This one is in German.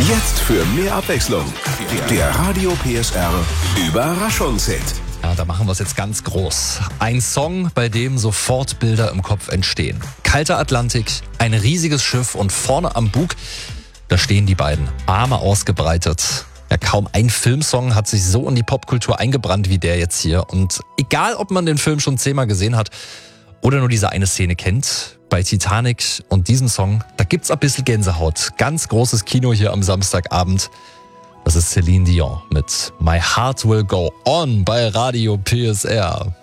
Jetzt für mehr Abwechslung. Der Radio PSR Überraschungshit. Ja, da machen wir es jetzt ganz groß. Ein Song, bei dem sofort Bilder im Kopf entstehen. Kalter Atlantik, ein riesiges Schiff und vorne am Bug, da stehen die beiden, Arme ausgebreitet. Ja, kaum ein Filmsong hat sich so in die Popkultur eingebrannt wie der jetzt hier. Und egal, ob man den Film schon 10-mal gesehen hat oder nur diese eine Szene kennt, bei Titanic und diesem Song, da gibt's ein bisschen Gänsehaut. Ganz großes Kino hier am Samstagabend. Das ist Celine Dion mit My Heart Will Go On bei Radio PSR.